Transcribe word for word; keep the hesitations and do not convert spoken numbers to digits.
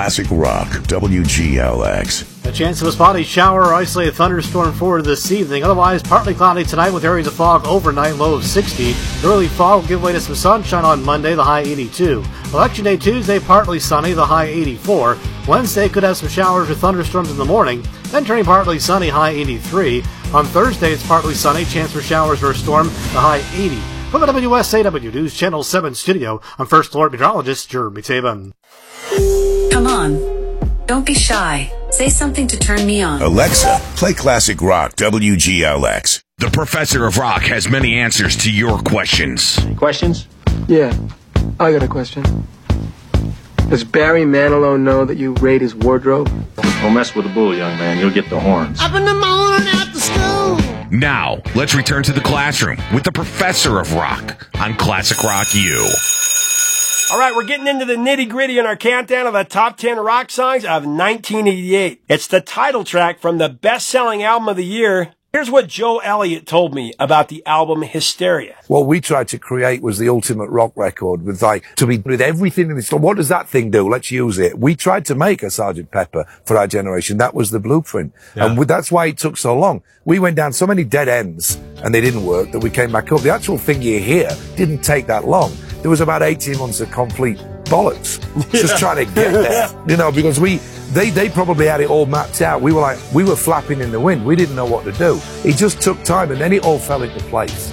Classic Rock, W G L X. A chance of a spotty shower or isolated thunderstorm forward this evening. Otherwise, partly cloudy tonight with areas of fog overnight, low of sixty. The early fog will give way to some sunshine on Monday, the high eighty-two. Election Day Tuesday, partly sunny, the high eighty-four. Wednesday could have some showers or thunderstorms in the morning, then turning partly sunny, high eighty-three. On Thursday, it's partly sunny, chance for showers or a storm, the high eighty. From the W S A W News Channel seven studio, I'm First Floor Meteorologist Jeremy Taban. Come on. Don't be shy. Say something to turn me on. Alexa, play Classic Rock, W G L X. The Professor of Rock has many answers to your questions. Questions? Yeah, I got a question. Does Barry Manilow know that you raid his wardrobe? Don't mess with the bull, young man. You'll get the horns. Up in the morning after school. Now, let's return to the classroom with the Professor of Rock on Classic Rock U. All right, we're getting into the nitty-gritty in our countdown of the top ten rock songs of nineteen eighty-eight. It's the title track from the best-selling album of the year. Here's what Joe Elliott told me about the album Hysteria. What we tried to create was the ultimate rock record with like, to be with everything in this. What does that thing do? Let's use it. We tried to make a Sergeant Pepper for our generation. That was the blueprint. Yeah. And we, that's why it took so long. We went down so many dead ends and they didn't work that we came back up. The actual thing you hear didn't take that long. There was about eighteen months of complete bollocks. Yeah. Just trying to get there. You know, because we, They they probably had it all mapped out. We were like, we were flapping in the wind. We didn't know what to do. It just took time and then it all fell into place.